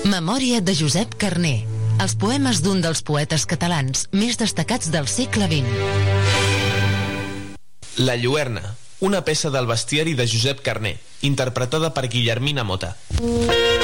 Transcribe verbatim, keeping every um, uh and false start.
Memòria de Josep Carner. Els poemes d'un dels poetes catalans més destacats del segle vint. La Lluerna, una peça del bestiari de Josep Carner, interpretada per Guillermina Mota.